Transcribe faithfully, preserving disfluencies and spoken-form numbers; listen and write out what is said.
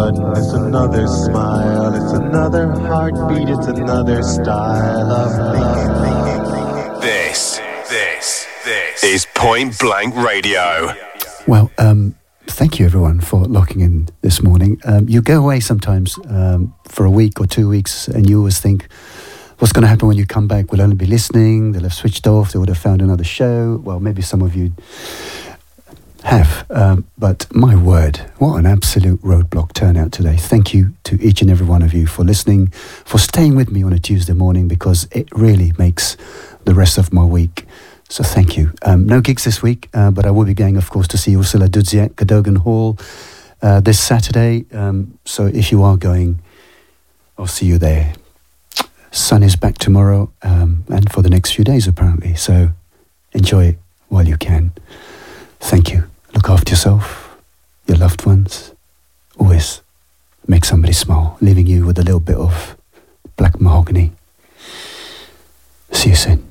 button, it's another smile, it's another heartbeat, it's another style of thinking. This, this, this is Point Blank Radio. Well, um, thank you everyone for locking in this morning. Um, you go away sometimes um, for a week or two weeks and you always think, what's going to happen when you come back? We'll only be listening, they'll have switched off, they would have found another show. Well, maybe some of you have, um, but my word, what an absolute roadblock turnout today. Thank you to each and every one of you for listening, for staying with me on a Tuesday morning, because it really makes the rest of my week. So thank you. Um, no gigs this week, uh, but I will be going, of course, to see Ursula Dudziak, Cadogan Hall, uh, this Saturday. Um, so if you are going, I'll see you there. Sun is back tomorrow, um, and for the next few days, apparently. So enjoy it while you can. Thank you. Look after yourself, your loved ones. Always make somebody smile, leaving you with a little bit of black mahogany. See you soon.